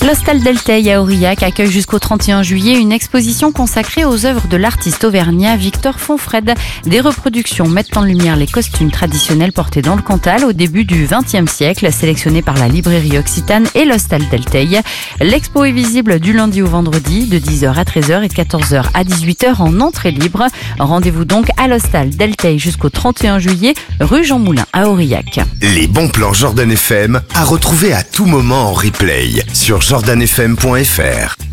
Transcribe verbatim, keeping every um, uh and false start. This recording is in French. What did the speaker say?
L'Hostal d'Elteil à Aurillac accueille jusqu'au trente et un juillet une exposition consacrée aux œuvres de l'artiste auvergnat Victor Fonfred. Des reproductions mettent en lumière les costumes traditionnels portés dans le Cantal au début du vingtième siècle, sélectionnés par la librairie Occitane et l'Hostal d'Elteil. L'expo est visible du lundi au vendredi de dix heures à treize heures et de quatorze heures à dix-huit heures en entrée libre. Rendez-vous donc à l'Hostal d'Elteil jusqu'au trente et un juillet, rue Jean Moulin à Aurillac. Les bons plans Jordan F M à retrouver à tout moment en replay sur jordan f m point f r.